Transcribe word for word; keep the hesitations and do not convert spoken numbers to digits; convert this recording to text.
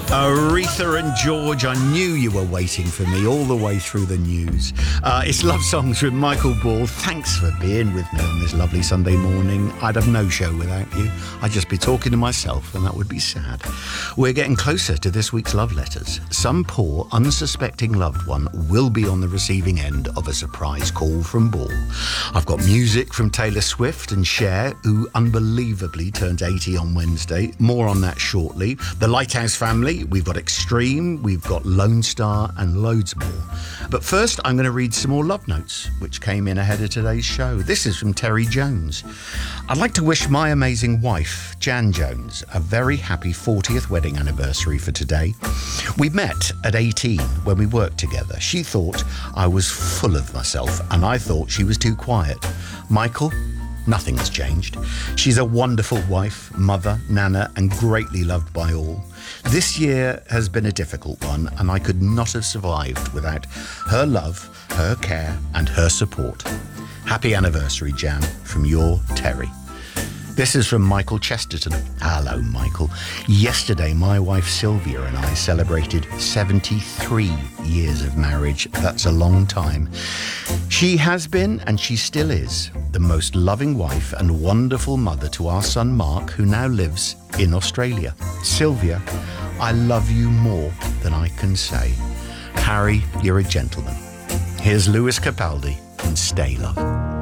Aretha and George, I knew you were waiting for me all the way through the news. Uh, it's Love Songs with Michael Ball. Thanks for being with me on this lovely Sunday morning. I'd have no show without you. I'd just be talking to myself, and that would be sad. We're getting closer to this week's love letters. Some poor, unsuspecting loved one will be on the receiving end of a surprise call from Ball. I've got music from Taylor Swift and Cher, who unbelievably turned eighty on Wednesday. More on that shortly. The Lighthouse Family. We've got Extreme, we've got Lone Star, and loads more. But first, I'm going to read some more love notes, which came in ahead of today's show. This is from Terry Jones. I'd like to wish my amazing wife, Jan Jones, a very happy fortieth wedding anniversary for today. We met at eighteen when we worked together. She thought I was full of myself, and I thought she was too quiet. Michael, nothing has changed. She's a wonderful wife, mother, nana, and greatly loved by all. This year has been a difficult one, and I could not have survived without her love, her care, and her support. Happy anniversary, Jan, from your Terry. This is from Michael Chesterton. Hello, Michael. Yesterday, my wife Sylvia and I celebrated seventy-three years of marriage. That's a long time. She has been, and she still is, the most loving wife and wonderful mother to our son Mark, who now lives in Australia. Sylvia, I love you more than I can say. Harry, you're a gentleman. Here's Lewis Capaldi and Stay Love.